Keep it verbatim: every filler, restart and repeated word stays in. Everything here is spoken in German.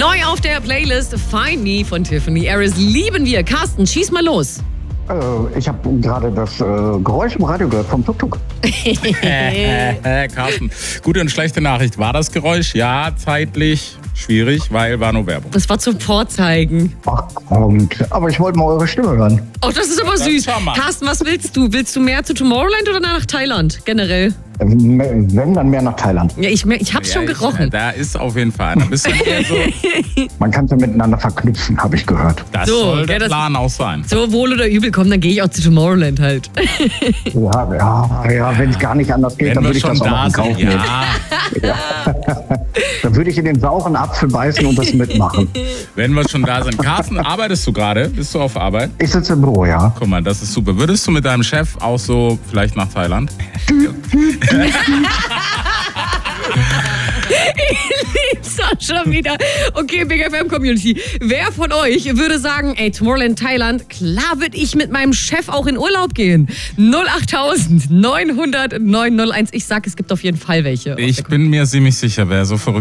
Neu auf der Playlist Find Me von Tiffany Harris. Lieben wir. Carsten, schieß mal los. Äh, ich habe gerade das äh, Geräusch im Radio gehört vom Tuk-Tuk. äh, Carsten, gute und schlechte Nachricht. War das Geräusch? Ja, zeitlich schwierig, weil war nur Werbung. Das war zum Vorzeigen. Ach, kommt. Aber ich wollte mal eure Stimme hören. Oh, das ist aber Das süß. kann man. Carsten, was willst du? Willst du mehr zu Tomorrowland oder nach Thailand generell? Ähm, Wenn, dann mehr nach Thailand. Ja, ich, ich hab's schon Ja, gerochen. Ich, da ist auf jeden Fall einer. Bist du eher so, Man kann es ja miteinander verknüpfen, habe ich gehört. das So, soll ja, der das- Plan auch sein. So, wohl oder übel, komm, dann gehe ich auch zu Tomorrowland halt. Ja, ja, ja wenn es gar nicht anders geht, Wenn dann wir würde ich schon das auch noch da in Kauf sind, nehmen. ja. Dann würde ich in den sauren Apfel beißen und das mitmachen. Wenn wir schon da sind. Carsten, arbeitest du gerade? Bist du auf Arbeit? Ich sitze im Büro, ja. Guck mal, das ist super. Würdest du mit deinem Chef auch so vielleicht nach Thailand? Lieb's auch schon wieder. Okay, Big F M Community. Wer von euch würde sagen, ey, Tomorrowland Thailand, klar würde ich mit meinem Chef auch in Urlaub gehen? null acht neun null null neun null eins. Ich sag, es gibt auf jeden Fall welche. Ich bin mir ziemlich sicher, wer so verrückt